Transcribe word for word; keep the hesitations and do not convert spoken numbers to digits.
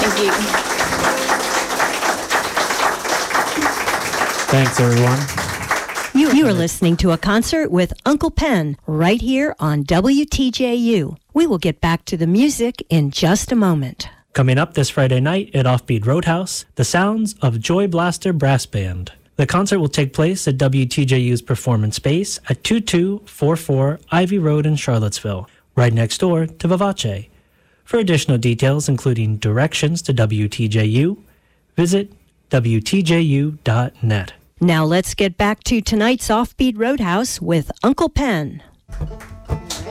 Thank you. Thanks, everyone. You, you are listening to a concert with Uncle Pen right here on W T J U. We will get back to the music in just a moment. Coming up this Friday night at Offbeat Roadhouse, the sounds of Joy Blaster Brass Band. The concert will take place at W T J U's Performance Space at two two four four Ivy Road in Charlottesville, right next door to Vivace. For additional details, including directions to W T J U, visit W T J U dot net. Now let's get back to tonight's Offbeat Roadhouse with Uncle Pen.